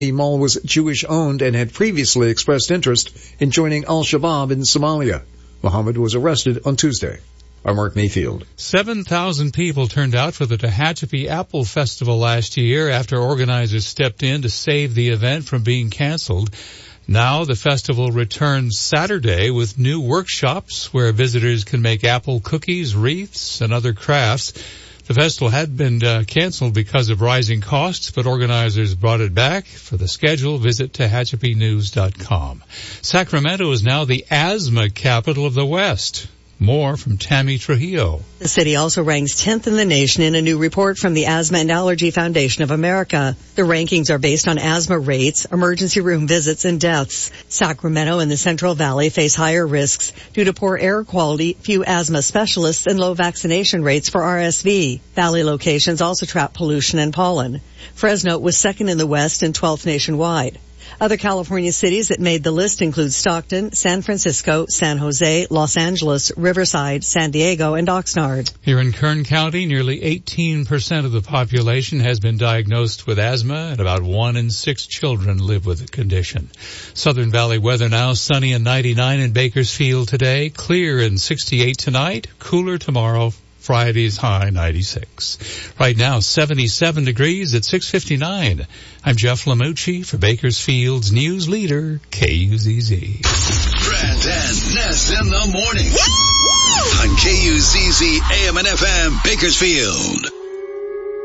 mall was Jewish-owned and had previously expressed interest in joining al-Shabaab in Somalia. Mohammed was arrested on Tuesday. I'm Mark Mayfield. 7,000 people turned out for the Tehachapi Apple Festival last year after organizers stepped in to save the event from being canceled. Now the festival returns Saturday with new workshops where visitors can make apple cookies, wreaths, and other crafts. The festival had been canceled because of rising costs, but organizers brought it back. For the schedule, visit TehachapiNews.com. Sacramento is now the asthma capital of the West. More from Tammy Trujillo. The city also ranks 10th in the nation in a new report from the Asthma and Allergy Foundation of America. The rankings are based on asthma rates, emergency room visits, and deaths. Sacramento and the Central Valley face higher risks due to poor air quality, few asthma specialists, and low vaccination rates for RSV. Valley locations also trap pollution and pollen. Fresno was second in the West and 12th nationwide. Other California cities that made the list include Stockton, San Francisco, San Jose, Los Angeles, Riverside, San Diego, and Oxnard. Here in Kern County, nearly 18% of the population has been diagnosed with asthma, and about 1 in 6 children live with the condition. Southern Valley weather now, sunny and 99 in Bakersfield today, clear and 68 tonight, cooler tomorrow. Friday's high 96. Right now 77 degrees at 6:59. I'm Jeff Lamucci for Bakersfield's news leader, KUZZ. Brand and Ness in the morning on KUZZ AM and FM Bakersfield.